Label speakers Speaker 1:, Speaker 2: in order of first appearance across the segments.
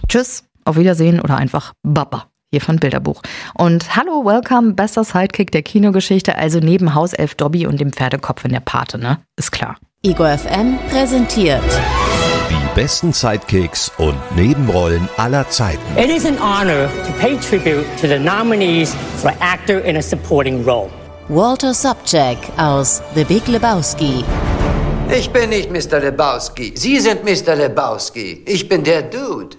Speaker 1: Tschüss, auf Wiedersehen oder einfach Baba. Hier von Bilderbuch. Und hallo, welcome, bester Sidekick der Kinogeschichte, also neben Hauself Dobby und dem Pferdekopf in der Pate, ne? Ist klar.
Speaker 2: Ego FM präsentiert
Speaker 3: die besten Sidekicks und Nebenrollen aller Zeiten.
Speaker 4: It is an honor to pay tribute to the nominees for actor in a supporting role.
Speaker 2: Walter Sobchak aus The Big Lebowski.
Speaker 5: Ich bin nicht Mr. Lebowski. Sie sind Mr. Lebowski. Ich bin der Dude.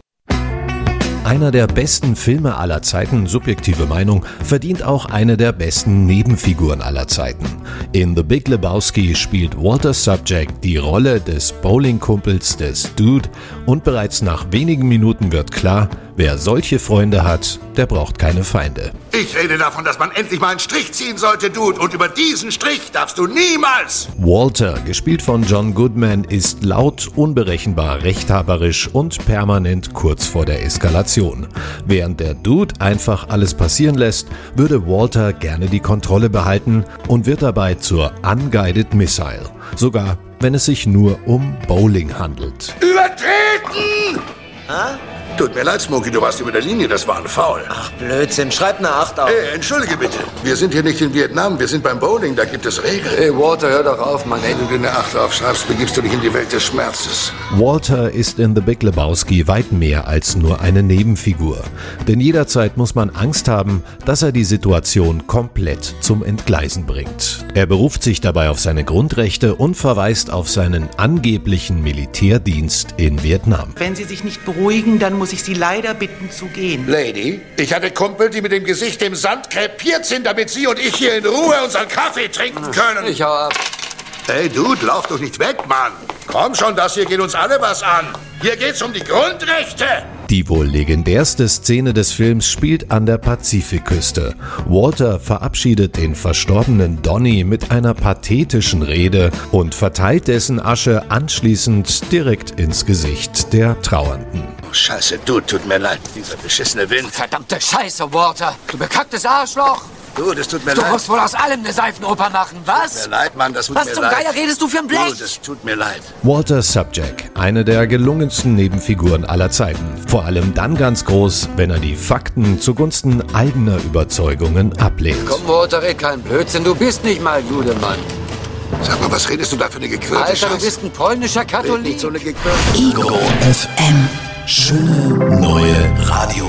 Speaker 3: Einer der besten Filme aller Zeiten, subjektive Meinung, verdient auch eine der besten Nebenfiguren aller Zeiten. In The Big Lebowski spielt Walter Sobchak die Rolle des Bowlingkumpels des Dude und bereits nach wenigen Minuten wird klar, wer solche Freunde hat, der braucht keine Feinde.
Speaker 6: Ich rede davon, dass man endlich mal einen Strich ziehen sollte, Dude. Und über diesen Strich darfst du niemals!
Speaker 3: Walter, gespielt von John Goodman, ist laut, unberechenbar, rechthaberisch und permanent kurz vor der Eskalation. Während der Dude einfach alles passieren lässt, würde Walter gerne die Kontrolle behalten und wird dabei zur Unguided Missile. Sogar, wenn es sich nur um Bowling handelt.
Speaker 6: Übertreten! Tut mir leid, Smokey, du warst über der Linie, das war ein Foul.
Speaker 5: Ach, Blödsinn, schreib eine 8 auf.
Speaker 6: Hey, entschuldige bitte. Wir sind hier nicht in Vietnam, wir sind beim Bowling, da gibt es Regeln.
Speaker 5: Hey, Walter, hör doch auf, Mann.
Speaker 6: Wenn du dir eine 8 aufschreibst, begibst du dich in die Welt des Schmerzes.
Speaker 3: Walter ist in The Big Lebowski weit mehr als nur eine Nebenfigur. Denn jederzeit muss man Angst haben, dass er die Situation komplett zum Entgleisen bringt. Er beruft sich dabei auf seine Grundrechte und verweist auf seinen angeblichen Militärdienst in Vietnam.
Speaker 7: Wenn Sie sich nicht beruhigen, dann muss ich Sie leider bitten zu gehen.
Speaker 6: Lady, ich hatte Kumpel, die mit dem Gesicht im Sand krepiert sind, damit Sie und ich hier in Ruhe unseren Kaffee trinken können.
Speaker 5: Ich hau ab.
Speaker 6: Hey, Dude, lauf doch nicht weg, Mann. Komm schon, das hier geht uns alle was an. Hier geht's um die Grundrechte.
Speaker 3: Die wohl legendärste Szene des Films spielt an der Pazifikküste. Walter verabschiedet den verstorbenen Donnie mit einer pathetischen Rede und verteilt dessen Asche anschließend direkt ins Gesicht der Trauernden.
Speaker 6: Oh, Scheiße, Dude, tut mir leid, dieser beschissene Wind.
Speaker 8: Verdammte Scheiße, Walter! Du bekacktes Arschloch!
Speaker 6: Dude, es tut mir
Speaker 8: Du
Speaker 6: leid.
Speaker 8: musst wohl aus allem eine Seifenoper machen, was?
Speaker 6: Tut mir leid, Mann, das tut
Speaker 8: Was
Speaker 6: mir
Speaker 8: zum
Speaker 6: leid.
Speaker 8: Geier redest du für ein Blech?
Speaker 6: Dude, es tut mir leid.
Speaker 3: Walter Sobchak, eine der gelungensten Nebenfiguren aller Zeiten. Vor allem dann ganz groß, wenn er die Fakten zugunsten eigener Überzeugungen ablehnt.
Speaker 5: Komm, Walter, red kein Blödsinn. Du bist nicht mal Jude, Mann.
Speaker 6: Sag mal, was redest du da für eine gequirlte
Speaker 5: Alter, du
Speaker 6: Scheiße?
Speaker 5: bist ein polnischer
Speaker 6: Red
Speaker 5: Katholik.
Speaker 6: nicht so eine gequirlte
Speaker 2: Ego FM.
Speaker 3: Schöne neue Radio.